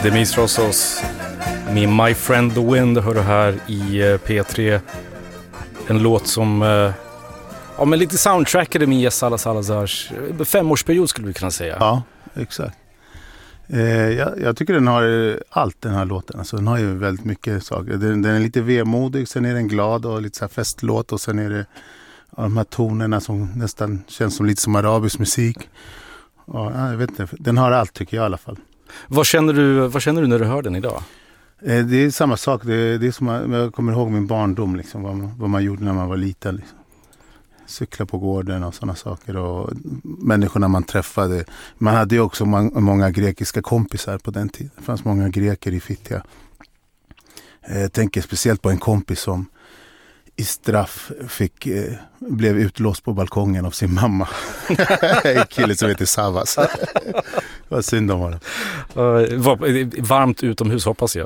Demis Roussos med My Friend the Wind hör du här i P3. En låt som men lite soundtrackade med Salazars 5-årsperiod skulle vi kunna säga. Ja, exakt. Jag tycker den har allt, den här låten. Alltså, den har ju väldigt mycket saker. Den är lite vemodig, sen är den glad och lite så här festlåt, och sen är det de här tonerna som nästan känns som lite som arabisk musik. Ja, jag vet inte. Den har allt, tycker jag i alla fall. Vad känner du när du hör den idag? Det är samma sak. Det är som jag kommer ihåg min barndom, liksom, vad man gjorde när man var liten. Liksom. Cykla på gården och sådana saker, och människorna man träffade. Man hade ju också många grekiska kompisar på den tiden. Det fanns många greker i Fittja. Jag tänker speciellt på en kompis som i straff blev utlåst på balkongen av sin mamma. En kille som heter Savas. Vad synd om honom. Varmt utomhus hoppas jag.